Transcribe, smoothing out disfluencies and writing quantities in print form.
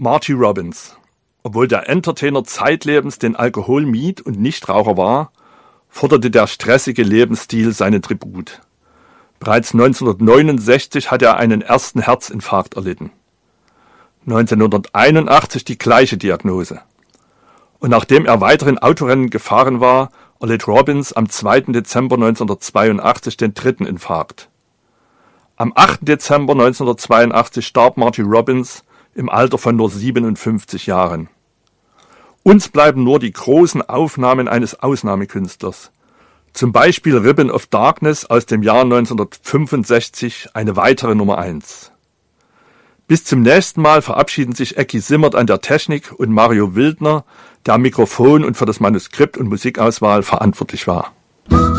Marty Robbins. Obwohl der Entertainer zeitlebens den Alkohol mied und Nichtraucher war, forderte der stressige Lebensstil seinen Tribut. Bereits 1969 hatte er einen ersten Herzinfarkt erlitten. 1981 die gleiche Diagnose. Und nachdem er weiterhin Autorennen gefahren war, erlitt Robbins am 2. Dezember 1982 den dritten Infarkt. Am 8. Dezember 1982 starb Marty Robbins im Alter von nur 57 Jahren. Uns bleiben nur die großen Aufnahmen eines Ausnahmekünstlers. Zum Beispiel Ribbon of Darkness aus dem Jahr 1965, eine weitere Nummer 1. Bis zum nächsten Mal verabschieden sich Ecki Simmert an der Technik und Mario Wildner, der am Mikrofon und für das Manuskript und Musikauswahl verantwortlich war.